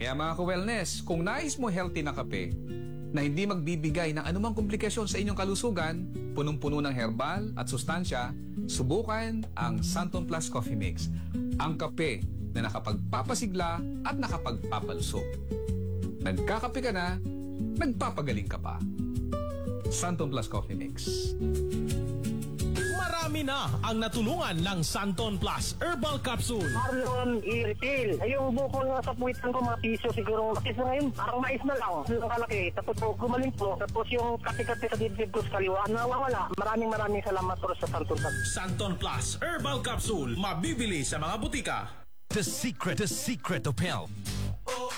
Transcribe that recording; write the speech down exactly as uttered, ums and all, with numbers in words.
Kaya mga ka-wellness, kung nais mo healthy na kape na hindi magbibigay ng anumang komplikasyon sa inyong kalusugan, punong-puno ng herbal at sustansya, subukan ang Santon Plus Coffee Mix. Ang kape na nakapagpapasigla at nakapagpapalusog. Nagkakape ka na, nagpapagaling ka pa. Santon Plus Coffee Mix. Marami na ang natulungan ng Santon Plus Herbal Capsule. Marlon i-refill. Ay, yung bukol nga sa puwitan ko, mga piso siguro. Kasi ngayon, parang mais na lang. Ang kalaki. Tapos po, gumaling po. Tapos yung kati-kati sa dibdib ko sa kaliwa, nawawala. Maraming maraming salamat po sa Santon Plus. Santon Plus Herbal Capsule. Mabibili sa mga butika. The secret, the secret of health.